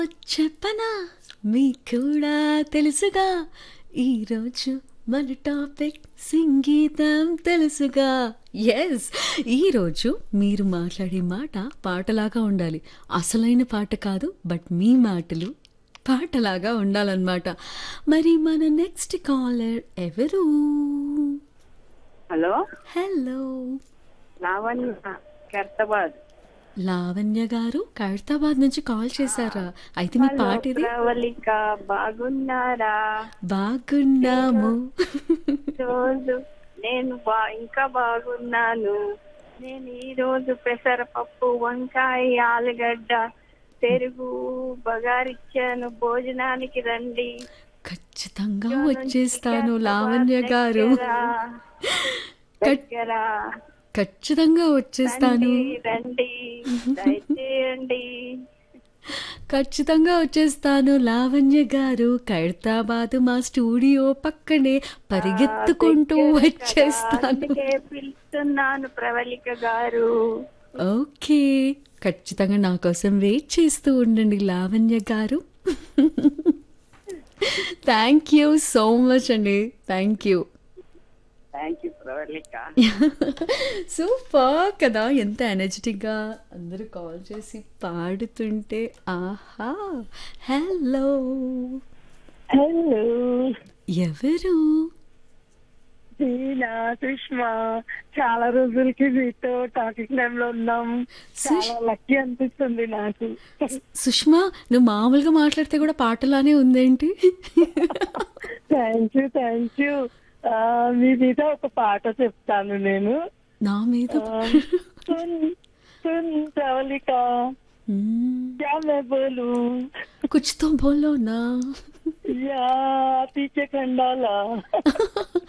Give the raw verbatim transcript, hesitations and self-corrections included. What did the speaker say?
చెప్పనా మీకు కూడా తెలుసుగా ఈరోజు మన టాపిక్ సంగీతం తెలుసుగా. ఎస్, ఈరోజు మీరు మాట్లాడే మాట పాటలాగా ఉండాలి. అసలైన పాట కాదు, బట్ మీ మాటలు పాటలాగా ఉండాలన్నమాట. మరి మన నెక్స్ట్ కాలర్ ఎవరు? Hello, hello Lavanya Khairatabad. లావణ్య గారు ఖైరతాబాద్ నుంచి కాల్ చేశారా? అయితే మీ హలో పాట ఇది. ప్రవళిక, బాగున్నారా? బాగున్నాము. రోజు నేను బా ఇంకా బాగున్నాను. నేను ఈ రోజు పెసరపప్పు, వంకాయ, ఆలుగడ్డ, పెరుగు, బగారిచ్చాను. భోజనానికి రండి. ఖచ్చితంగా వచ్చేస్తాను లావణ్య గారు. దగ్గర ఖచ్చితంగా వచ్చేస్తాను. రండి, దయచేయండి. ఖచ్చితంగా వచ్చేస్తాను లావణ్య గారు. ఖైరతాబాద్ మా స్టూడియో పక్కనే పరిగెత్తుకుంటూ వచ్చేస్తాను. అందుకే పిలుస్తున్నాను ప్రవళిక గారు. ఓకే, ఖచ్చితంగా నా కోసం వెయిట్ చేస్తూ ఉండండి లావణ్య గారు. థ్యాంక్ యూ సో మచ్ అండి. Thank you. Thank you Pravalika. Super కదా, ఎంత ఎనర్జెటిక్గా అందరూ కాల్ చేసి పాడుతుంటే. ఆహా. హలో, హలో, ఎవరు? దీనా సుష్మా. చాలా రోజులకి మీతో టాకింగ్ టైమ్ లో ఉన్నాం. చాలా లక్కీ అనిపిస్తుంది నాకు. సుష్మా, నువ్వు మామూలుగా మాట్లాడితే కూడా పాటలానే ఉందేంటి? Thank you thank you. మీ మీద ఒక పాట చెప్తాను నేను. నా మీద సున్ సున్ ప్రవళిక, మ్మ్. क्या मैं बोलूं, कुछ तो बोलो ना. या पीछे खंडाला.